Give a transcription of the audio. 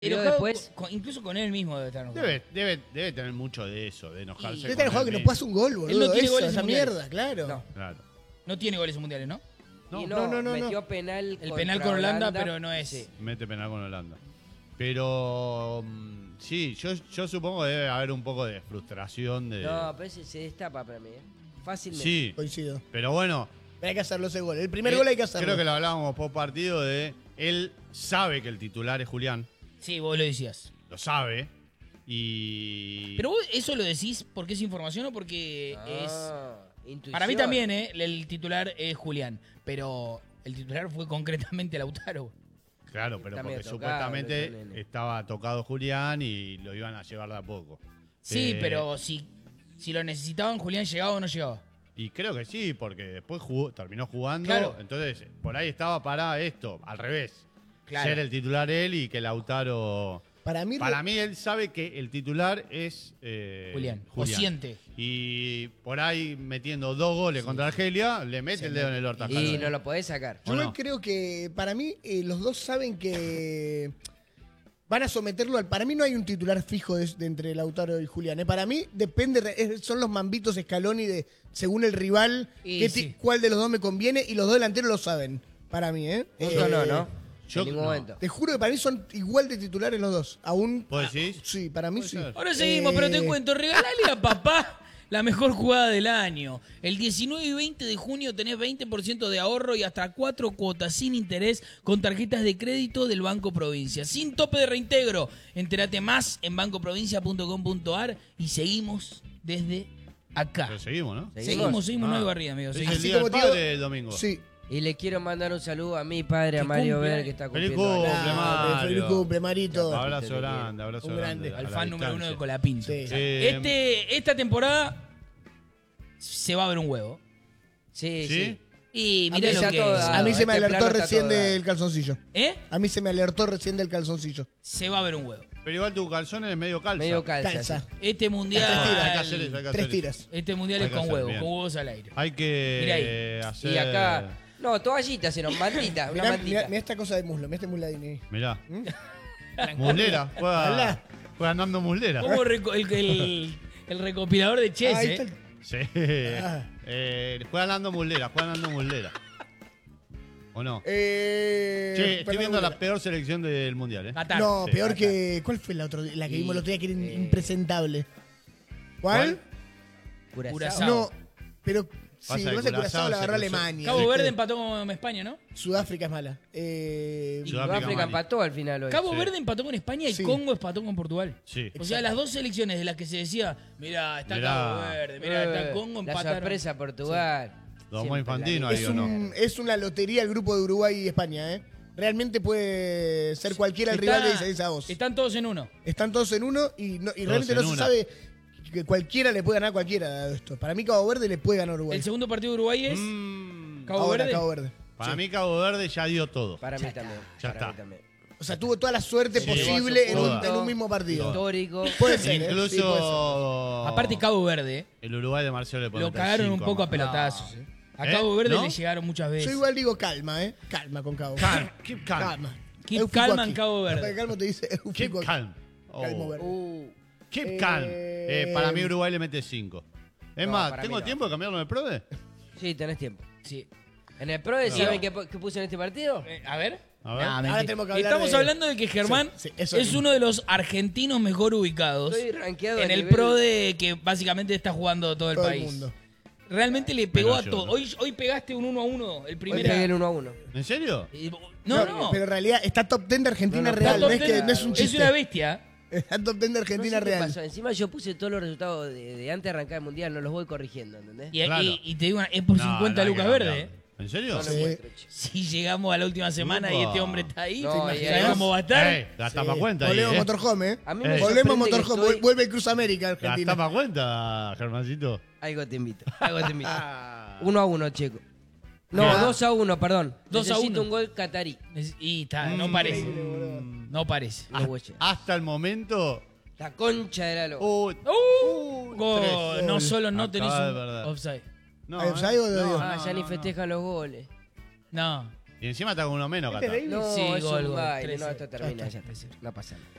Enojado después... incluso con él mismo debe estar enojado. Debe tener mucho de eso, de enojarse. Debe estar enojado que no pasa un gol, boludo. Él no tiene goles esa mundiales. mierda, claro. No. Claro. No tiene goles en mundiales, ¿no? Y No. metió penal El penal con Holanda, pero no es. Sí. Mete penal con Holanda. Pero sí, yo supongo que debe haber un poco de frustración de. No, pero ese se destapa para mí, ¿eh? Fácilmente. Sí, Coincido. pero bueno. Pero hay que hacerlo ese gol. El primer gol hay que hacerlo. Creo que lo hablábamos post partido de él sabe que el titular es Julián, Sí, vos lo decías. lo sabe y. Pero vos eso lo decís porque es información o porque es... Intuición. Para mí también, el titular es Julián, pero el titular fue concretamente Lautaro. Claro, pero Está medio porque tocado, supuestamente el nene. estaba tocado Julián y lo iban a llevar de a poco. Sí, pero si lo necesitaban, Julián llegaba o no llegaba. Y creo que sí, porque después terminó jugando. Claro. Entonces, por ahí estaba para esto, al revés. Claro. Ser el titular él y que Lautaro. Para mí, Él sabe que el titular es Julián. O siente. Y por ahí metiendo 2 goles contra Argelia, le mete el dedo en el orto. a Y Scaloni. no lo podés sacar. yo ¿O no? creo que para mí los dos saben que van a someterlo al... Para mí no hay un titular fijo de entre Lautaro y Julián. Para mí depende, son los mambitos Scaloni de según el rival, Y sí. cuál de los dos me conviene y los dos delanteros lo saben. Para mí, ¿eh? Juntos no. Yo En ningún no. momento. Te juro que para mí son igual de titulares los dos. Aún. ¿Vos decís? Sí, para mí Puede sí. ser. Ahora seguimos, pero te cuento, regalale a papá la mejor jugada del año. El 19 y 20 de junio tenés 20% de ahorro y hasta 4 cuotas sin interés con tarjetas de crédito del Banco Provincia. Sin tope de reintegro. Entérate más en bancoprovincia.com.ar y seguimos desde acá. Pero seguimos, ¿no? Seguimos, Ah. no hay barrida, amigo. Es seguimos. el día del como te digo- padre el domingo. Sí. Y le quiero mandar un saludo a mi padre, a Que Mario cumple. Ver, que está Feliz cumpliendo cumple, años. Mario. Feliz cumple, Marito. Abrazo grande, abrazo Un grande. grande. a Al la fan número 1 de distancia. Colapinto. Sí. Esta temporada se va a ver un huevo. Sí, ¿Sí? sí. Y A mira mí lo ya que todo es. dado. A mí se me este alertó plano está recién todo del calzoncillo. ¿Eh? A mí se me alertó recién del calzoncillo. Se va a ver un huevo. Pero igual tu calzón es medio calza. Medio calza. Calza. sí. Este mundial. Hay que hacer eso, hay que hacer 3 eso. tiras. Este mundial Hay es que con hacer huevos, bien. con huevos al aire. Hay Mirá que hacer. Y acá... No, toallitas, sino mantita, una Mirá, mantita. mirá esta cosa de muslo, mirá este musladini. Mirá. Muslera. Alá. Juega andando muslera. Como el recopilador de Chess, Ahí está ¿eh? el- Sí. Ah. Juega andando muslera, ¿O no? Che, Che, estoy viendo la peor selección del mundial, ¿eh? Qatar. No, Sí, peor acá. que. ¿Cuál fue la otra? La que vimos el otro día que era impresentable. ¿Cuál? Curazao. Curazao. No, pero. Pasa Sí, que lo que pasa es que Curazao Curazao la se agarró cruzó. Alemania. Cabo ¿Viste? Verde empató con España, ¿no? Sudáfrica es mala. Y Sudáfrica Sudáfrica mal. empató al final hoy. Cabo Sí. Verde empató con España y Sí. Congo empató con Portugal. Sí. O sea, las dos selecciones de las que se decía, mirá, está Mirá. Cabo Verde, mirá, está Congo, La empataron. sorpresa Portugal. Domó Siempre Infantino la ahí, Es, ¿o no? es una lotería el grupo de Uruguay y España, ¿eh? Realmente puede ser cualquiera el rival de Isaías a vos. Están todos en uno. Están todos en uno y realmente en no se una. sabe que cualquiera le puede ganar a cualquiera de esto. Para mí Cabo Verde le puede ganar a Uruguay. El segundo partido de Uruguay es Cabo Ahora, Verde. Cabo Verde. Para mí Cabo Verde ya dio todo. Para mí también. Ya para está. mí también. O sea, tuvo toda la suerte Sí. posible en Toda. en un mismo partido. Histórico. Puede ser, ¿eh? Incluso Sí, puede ser. Aparte Cabo Verde, el Uruguay de Marcelo le puede lo meter cagaron un 5 poco a más. pelotazos. No. A ¿Eh? Cabo Verde ¿No? le llegaron muchas veces. Yo igual digo calma, ¿eh? Calma con Cabo. Keep calm. Calma. Keep Eufico calm aquí. en Cabo Verde. Capaz que calmo te dice Keep Eufico aquí. calm. Oh. Calmo verde. Keep calm. Para mí Uruguay le mete 5. Es No, más, para ¿tengo mí no. tiempo de cambiarlo de prode? Sí, tenés tiempo. Sí. En el PRO ¿saben qué puso en este partido? A ver. A ver. Nah, Ahora mentira. tenemos que hablar Estamos de- hablando de que Germán Sí, sí, eso es mismo. uno de los argentinos mejor ubicados Estoy rankeado en a el nivel- pro de que básicamente está jugando todo el Todo el país. mundo. Realmente le pegó Menos a yo, todo. ¿no? Hoy pegaste un 1-1. El Hoy primer. pegué el 1-1. ¿En serio? No. Pero en realidad está top 10 de Argentina No, no, real. está No, top es, que, 10, no es un Es chiste. una bestia. Está top 10 de No Argentina sé qué real. pasó. Encima yo puse todos los resultados de antes de arrancar el mundial, no los voy corrigiendo, ¿entendés? Y, Claro. y te digo, es por No, 50 no hay lucas que verde. cambiarlo. ¿En serio? No lo Sí. muestro, che. Si llegamos a la última semana y Upa. este hombre está ahí, No, ¿te y imaginas además- cómo va a estar? La tapa cuenta ahí, Volvemos ¿eh? Motorhome, ¿eh? A mí me Volvemos sorprende que Motorhome. estoy- Vuelve el Cruz América, La Argentina. tapa cuenta, Germancito. Algo te invito. Algo te invito. Ah. 1-1, Checo. No, Ah. 2-1, perdón. 2-1. Necesito un gol catarí. Y está, no parece. No parece. No voy a llegar. Hasta el momento. La concha de la loca. Gol. No solo no tenés Acaba de un verdad. offside. No, ¿Hay offside o de Dios? Ya ni festejan los goles. No. Y encima está con uno menos, ¿Este Qatar. Davis? No, Sí, es gol, un gol. baile. 13. No, esto termina Ya ya. está. No pasa nada.